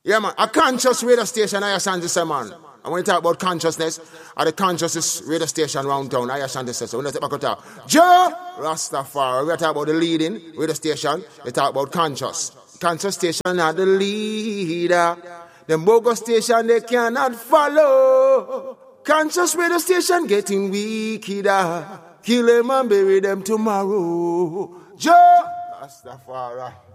Yeah, man. A conscious radio station, I Ashanti say, man. And when you talk about consciousness, at the consciousness radio station around town, I Ashanti say, so when you talk about Joe Rastafari, we talk about the leading radio station, we talk about conscious. Conscious station are the leader. The bogus station, they cannot follow. Conscious radio station getting weaker. Kill them and bury them tomorrow. Joe Rastafari.